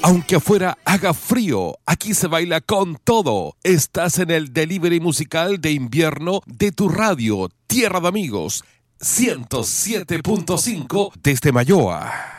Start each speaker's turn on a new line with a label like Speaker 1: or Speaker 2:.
Speaker 1: Aunque afuera haga frío, aquí se baila con todo. Estás en el delivery musical de invierno de tu radio, Tierra de Amigos, 107.5 desde Mayoa.